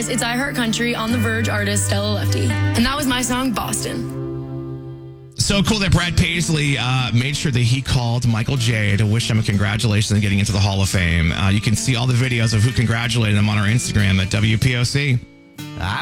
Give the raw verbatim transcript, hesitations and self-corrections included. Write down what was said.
it's iHeartCountry on the Verge artist Stella Lefty. And that was my song, Boston. So cool that Brad Paisley uh, made sure that he called Michael J. to wish him a congratulations on getting into the Hall of Fame. Uh, you can see all the videos of who congratulated him on our Instagram at W P O C.